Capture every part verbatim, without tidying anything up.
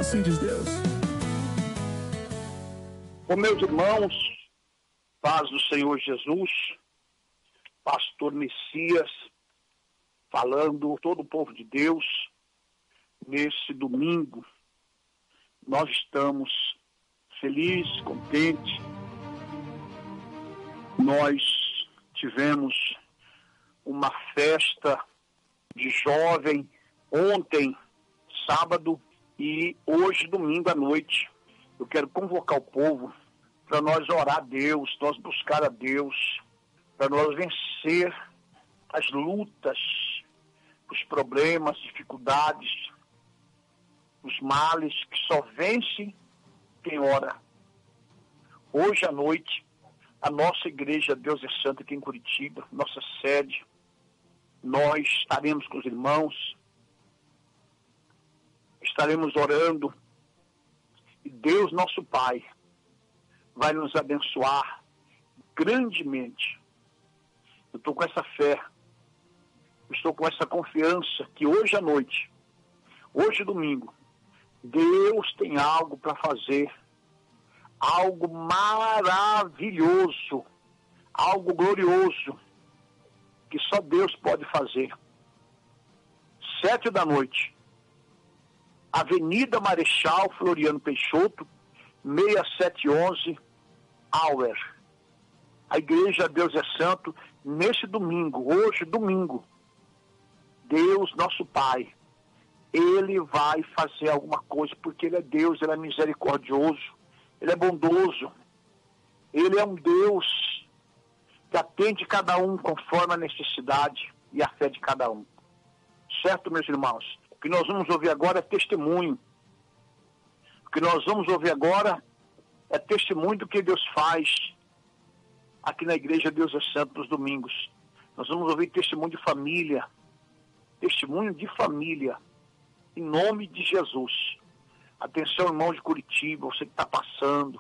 Assim diz Deus. Com meus irmãos, paz do Senhor Jesus, pastor Messias, falando todo o povo de Deus, nesse domingo, nós estamos felizes, contentes. Nós tivemos uma festa de jovem ontem, sábado, e hoje, domingo à noite. Eu quero convocar o povo para nós orar a Deus, nós buscar a Deus, para nós vencer as lutas, os problemas, dificuldades, os males que só vence quem ora. Hoje à noite, a nossa igreja Deus é Santo aqui em Curitiba, nossa sede, nós estaremos com os irmãos, estaremos orando, e Deus, nosso Pai, vai nos abençoar grandemente. Eu estou com essa fé, eu estou com essa confiança que hoje à noite, hoje domingo, Deus tem algo para fazer, algo maravilhoso, algo glorioso, que só Deus pode fazer. Sete da noite, Avenida Marechal Floriano Peixoto, seis sete um um, Auer. A igreja Deus é Santo, nesse domingo, hoje domingo, Deus, nosso Pai, Ele vai fazer alguma coisa, porque Ele é Deus, Ele é misericordioso, Ele é bondoso, Ele é um Deus que atende cada um conforme a necessidade e a fé de cada um. Certo, meus irmãos? O que nós vamos ouvir agora é testemunho. O que nós vamos ouvir agora é testemunho do que Deus faz aqui na igreja Deus é Santo nos domingos. Nós vamos ouvir testemunho de família, testemunho de família, em nome de Jesus. Atenção, irmão de Curitiba, você que está passando,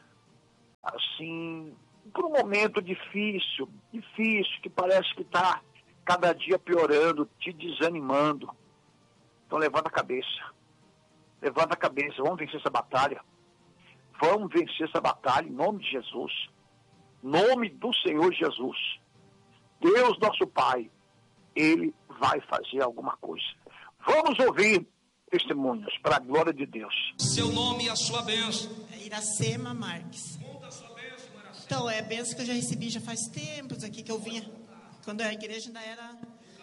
assim, por um momento difícil, difícil, que parece que está cada dia piorando, te desanimando. Então levanta a cabeça, levanta a cabeça, vamos vencer essa batalha, vamos vencer essa batalha em nome de Jesus, nome do Senhor Jesus. Deus nosso Pai, Ele vai fazer alguma coisa. Vamos ouvir testemunhos para a glória de Deus. Seu nome e a sua bênção. É Iracema Marques. Conta a sua bênção, Iracema. Então, é bênção que eu já recebi já faz tempos aqui que eu vinha, quando a igreja ainda era...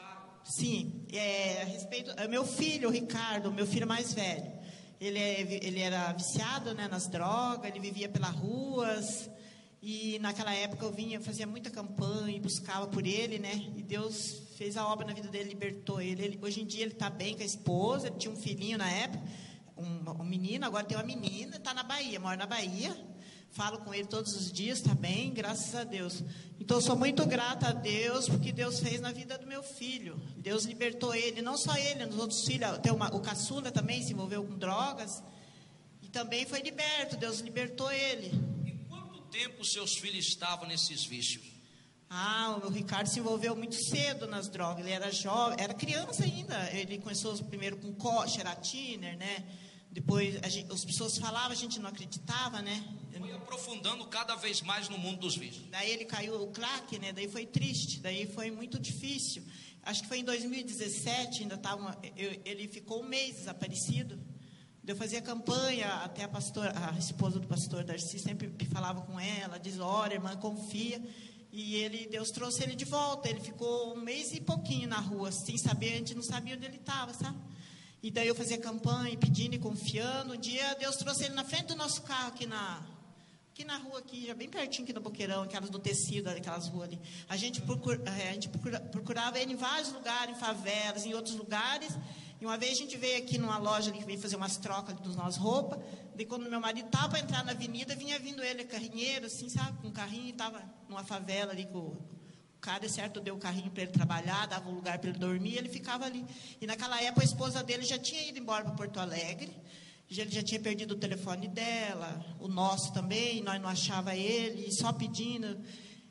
Sim, é, a respeito... É meu filho, o Ricardo, meu filho mais velho. Ele, é, ele era viciado, né, nas drogas, ele vivia pelas ruas... E naquela época eu vinha, fazia muita campanha e buscava por ele, né? E Deus fez a obra na vida dele, libertou ele. ele hoje em dia ele está bem com a esposa, ele tinha um filhinho na época, um, um menino, agora tem uma menina, está na Bahia, mora na Bahia. Falo com ele todos os dias, está bem, graças a Deus. Então eu sou muito grata a Deus, porque Deus fez na vida do meu filho. Deus libertou ele, não só ele, nos outros filhos, tem uma, o caçula também se envolveu com drogas. E também foi liberto, Deus libertou ele. Tempo seus filhos estavam nesses vícios? Ah, o Ricardo se envolveu muito cedo nas drogas. Ele era jovem, era criança ainda. Ele começou primeiro com coxa, era tiner, né? Depois a gente, as pessoas falavam, a gente não acreditava, né? Foi aprofundando cada vez mais no mundo dos vícios. Daí ele caiu o crack, né? Daí foi triste, daí foi muito difícil. Acho que foi em dois mil e dezessete, ainda tava, eu, ele ficou um mês desaparecido. Eu fazia campanha, até a pastora, a esposa do pastor Darcy sempre falava com ela, diz, ora, irmã, confia. E ele, Deus trouxe ele de volta. Ele ficou um mês e pouquinho na rua, sem saber, a gente não sabia onde ele estava, sabe? E daí eu fazia campanha, pedindo e confiando. Um dia Deus trouxe ele na frente do nosso carro, aqui na, aqui na rua, aqui, já bem pertinho aqui no Boqueirão, aquelas do tecido, aquelas ruas ali. A gente, procura, a gente procura, procurava ele em vários lugares, em favelas, em outros lugares. E uma vez a gente veio aqui numa loja ali que veio fazer umas trocas das nossas roupas. Daí quando meu marido estava para entrar na avenida, vinha vindo ele, carrinheiro, assim, sabe? Com um carrinho, estava numa favela ali com o cara, certo, deu o carrinho para ele trabalhar, dava um lugar para ele dormir, e ele ficava ali. E naquela época a esposa dele já tinha ido embora para Porto Alegre. Ele já tinha perdido o telefone dela, o nosso também, nós não achava ele, só pedindo.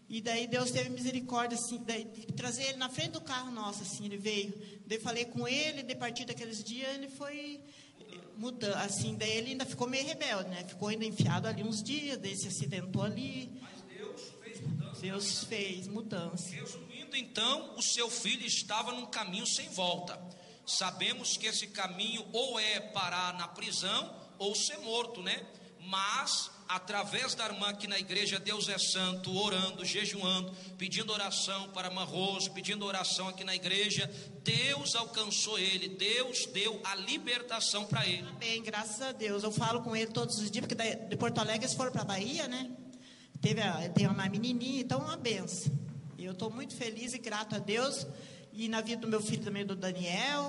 E daí Deus teve misericórdia, assim, daí, de trazer ele na frente do carro nosso, assim, ele veio. Daí falei com ele, de partir daqueles dias, ele foi mudando, assim, daí ele ainda ficou meio rebelde, né? Ficou ainda enfiado ali uns dias, daí se acidentou ali. Mas Deus fez mudança. Deus fez mudança. Resumindo, então, o seu filho estava num caminho sem volta. Sabemos que esse caminho ou é parar na prisão ou ser morto, né? Mas, através da irmã aqui na igreja Deus é Santo, orando, jejuando, pedindo oração para a irmã Rose, pedindo oração aqui na igreja, Deus alcançou ele, Deus deu a libertação para ele. Bem, graças a Deus, eu falo com ele todos os dias, porque de Porto Alegre eles foram para a Bahia, né? Teve a, tem uma menininha, então uma benção. E eu estou muito feliz e grato a Deus, e na vida do meu filho também, do Daniel,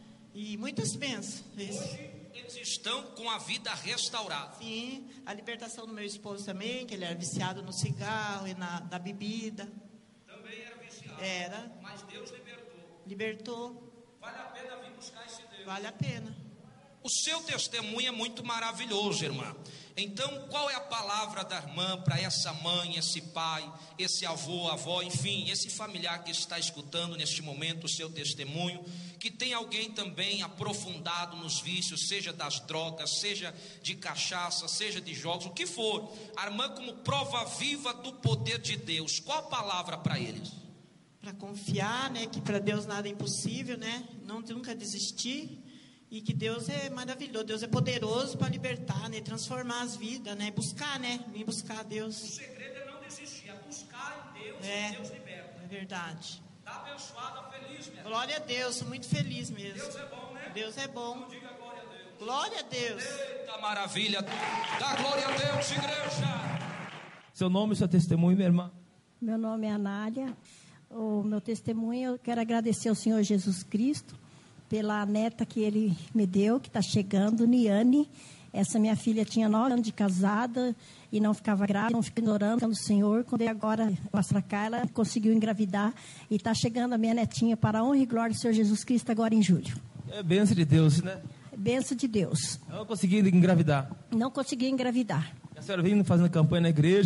e muitas bênçãos. Hoje eles estão com a vida restaurada. Sim, a libertação do meu esposo também, que ele era viciado no cigarro e na, na bebida. Também era viciado. Era. Mas Deus libertou. Libertou. Vale a pena vir buscar esse Deus. Vale a pena. O seu testemunho é muito maravilhoso, irmã. Então, qual é a palavra da irmã para essa mãe, esse pai, esse avô, avó, enfim, esse familiar que está escutando neste momento o seu testemunho, que tem alguém também aprofundado nos vícios, seja das drogas, seja de cachaça, seja de jogos, o que for. A irmã, como prova viva do poder de Deus, qual a palavra para eles? Para confiar, né, que para Deus nada é impossível, né, não nunca desistir. E que Deus é maravilhoso, Deus é poderoso para libertar, né, transformar as vidas, né, buscar, né, vir buscar a Deus. O segredo é não desistir, é buscar em Deus, é, e Deus liberta. É verdade. Está abençoada, feliz, minha glória a Deus, sou muito feliz mesmo. Deus é bom, né? Deus é bom. Então diga glória a Deus. Glória a Deus. Eita maravilha, dá glória a Deus, igreja. Seu nome e seu testemunho, minha irmã? Meu nome é Anália. O meu testemunho, eu quero agradecer ao Senhor Jesus Cristo pela neta que Ele me deu, que está chegando, Niane. Essa minha filha tinha nove anos de casada e não ficava grávida, não ficava orando no Senhor. Quando eu agora para cá, ela conseguiu engravidar e está chegando a minha netinha para a honra e glória do Senhor Jesus Cristo agora em julho. É bênção de Deus, né? Bênção de Deus. Eu não consegui engravidar. Não consegui engravidar. A senhora vem fazendo campanha na igreja.